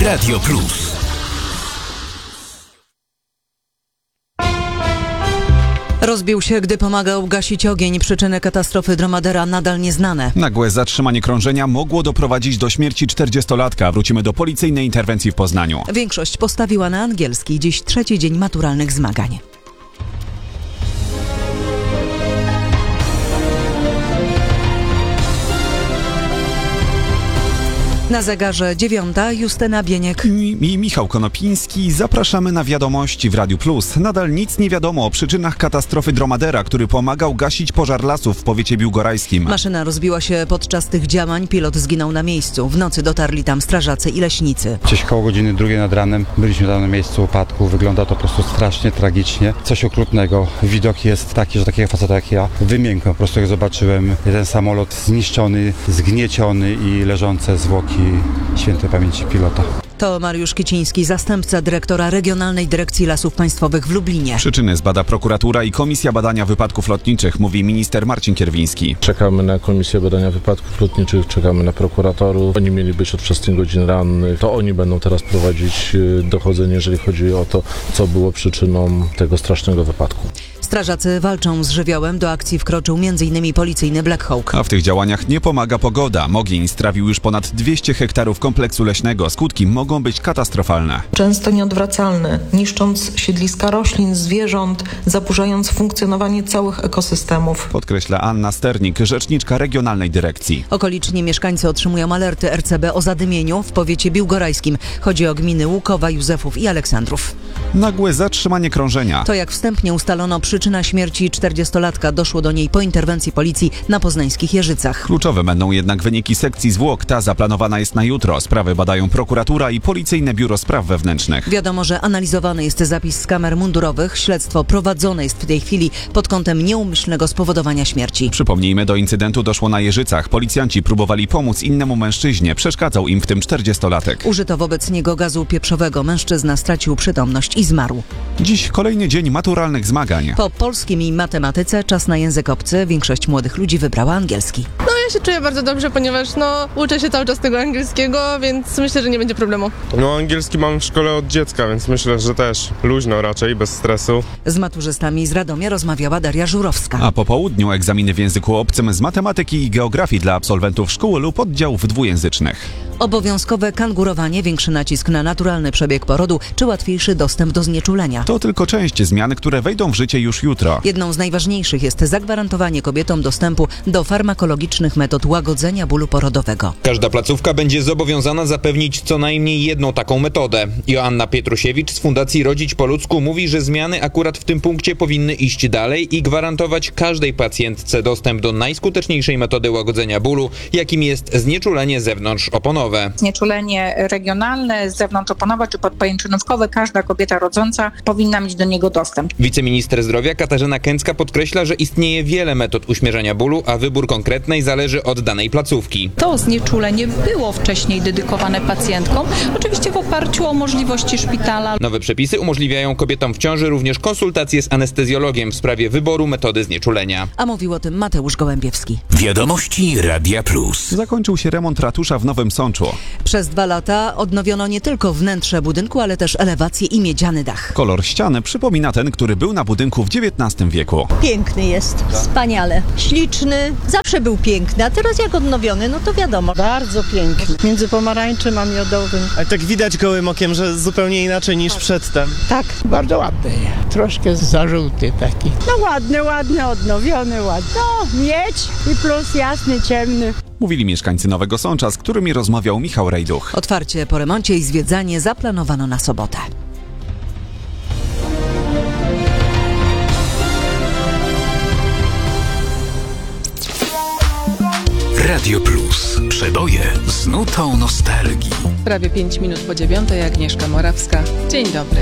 Radio Plus. Rozbił się, gdy pomagał gasić ogień. Przyczyny katastrofy dromadera nadal nieznane. Nagłe zatrzymanie krążenia mogło doprowadzić do śmierci 40-latka. Wrócimy do policyjnej interwencji w Poznaniu. Większość postawiła na angielski. Dziś trzeci dzień maturalnych zmagań. Na zegarze 9, Justyna Bieniek I Michał Konopiński. Zapraszamy na wiadomości w Radiu Plus. Nadal nic nie wiadomo o przyczynach katastrofy dromadera, który pomagał gasić pożar lasów w powiecie biłgorajskim. Maszyna rozbiła się podczas tych działań. Pilot zginął na miejscu. W nocy dotarli tam strażacy i leśnicy. Gdzieś koło godziny 2 nad ranem byliśmy tam na miejscu upadku. Wygląda to po prostu strasznie tragicznie. Coś okrutnego. Widok jest taki, że takiego faceta jak ja wymiękłem. Po prostu jak zobaczyłem jeden samolot zniszczony, zgnieciony i leżące zwłoki świętej pamięci pilota. To Mariusz Kiciński, zastępca dyrektora Regionalnej Dyrekcji Lasów Państwowych w Lublinie. Przyczyny zbada prokuratura i Komisja Badania Wypadków Lotniczych, mówi minister Marcin Kierwiński. Czekamy na Komisję Badania Wypadków Lotniczych, czekamy na prokuratorów. Oni mieli być od wczesnych godzin rannych. To oni będą teraz prowadzić dochodzenie, jeżeli chodzi o to, co było przyczyną tego strasznego wypadku. Strażacy walczą z żywiołem. Do akcji wkroczył m.in. policyjny Black Hawk. A w tych działaniach nie pomaga pogoda. Ogień strawił już ponad 200 hektarów kompleksu leśnego. Skutki mogą być katastrofalne. Często nieodwracalne, niszcząc siedliska roślin, zwierząt, zaburzając funkcjonowanie całych ekosystemów. Podkreśla Anna Sternik, rzeczniczka Regionalnej Dyrekcji. Okoliczni mieszkańcy otrzymują alerty RCB o zadymieniu w powiecie biłgorajskim. Chodzi o gminy Łukowa, Józefów i Aleksandrów. Nagłe zatrzymanie krążenia. To jak wstępnie ustalono przyczyna śmierci 40-latka. Doszło do niej po interwencji policji na poznańskich Jeżycach. Kluczowe będą jednak wyniki sekcji zwłok. Ta zaplanowana jest na jutro. Sprawy badają prokuratura i Policyjne Biuro Spraw Wewnętrznych. Wiadomo, że analizowany jest zapis z kamer mundurowych. Śledztwo prowadzone jest w tej chwili pod kątem nieumyślnego spowodowania śmierci. Przypomnijmy, do incydentu doszło na Jeżycach. Policjanci próbowali pomóc innemu mężczyźnie. Przeszkadzał im w tym 40-latek. Użyto wobec niego gazu pieprzowego. Mężczyzna stracił przytomność i zmarł. Dziś kolejny dzień maturalnych zmagań. Po polskim i matematyce czas na język obcy. Większość młodych ludzi wybrała angielski. Ja się czuję bardzo dobrze, ponieważ uczę się cały czas tego angielskiego, więc myślę, że nie będzie problemu. Angielski mam w szkole od dziecka, więc myślę, że też luźno raczej, bez stresu. Z maturzystami z Radomia rozmawiała Daria Żurowska. A po południu egzaminy w języku obcym z matematyki i geografii dla absolwentów szkół lub oddziałów dwujęzycznych. Obowiązkowe kangurowanie, większy nacisk na naturalny przebieg porodu czy łatwiejszy dostęp do znieczulenia. To tylko część zmian, które wejdą w życie już jutro. Jedną z najważniejszych jest zagwarantowanie kobietom dostępu do farmakologicznych metod łagodzenia bólu porodowego. Każda placówka będzie zobowiązana zapewnić co najmniej jedną taką metodę. Joanna Pietrusiewicz z Fundacji Rodzić po ludzku mówi, że zmiany akurat w tym punkcie powinny iść dalej i gwarantować każdej pacjentce dostęp do najskuteczniejszej metody łagodzenia bólu, jakim jest znieczulenie zewnątrzoponowe. Znieczulenie regionalne, zewnątrzoponowe czy podpajęczynówkowe, każda kobieta rodząca powinna mieć do niego dostęp. Wiceminister zdrowia Katarzyna Kęcka podkreśla, że istnieje wiele metod uśmierzania bólu, a wybór konkretnej zależy od danej placówki. To znieczulenie było wcześniej dedykowane pacjentkom, oczywiście w oparciu o możliwości szpitala. Nowe przepisy umożliwiają kobietom w ciąży również konsultacje z anestezjologiem w sprawie wyboru metody znieczulenia. A mówił o tym Mateusz Gołębiewski. Wiadomości Radia Plus. Zakończył się remont ratusza w Nowym Sączu. Przez 2 lata odnowiono nie tylko wnętrze budynku, ale też elewację i miedziany dach. Kolor ściany przypomina ten, który był na budynku w XIX wieku. Piękny jest, wspaniale, śliczny, zawsze był piękny, a teraz jak odnowiony, to wiadomo. Bardzo piękny, między pomarańczem a miodowym. Ale tak widać gołym okiem, że zupełnie inaczej niż przedtem. Tak, bardzo ładny, troszkę za żółty taki. Ładny, odnowiony, ładny. Miedź i plus jasny, ciemny. Mówili mieszkańcy Nowego Sącza, z którymi rozmawiał Michał Rejduch. Otwarcie po remoncie i zwiedzanie zaplanowano na sobotę. Radio Plus. Przeboje z nutą nostalgii. Prawie 5 minut po 9:00, Agnieszka Morawska. Dzień dobry.